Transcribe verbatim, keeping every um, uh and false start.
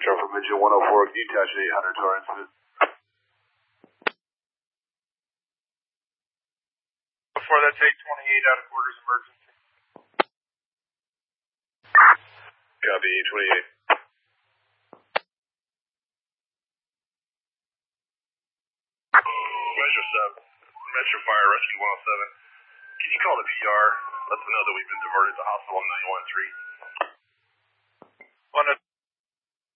Metro from engine one oh four, detach eight hundred to our incident. Before that, take twenty-eight out of quarters emergency. Copy, twenty-eight. Metro sub, Metro Fire Rescue one oh seven. Can you call the P R? Let them know that we've been diverted to hospital on nine one three. One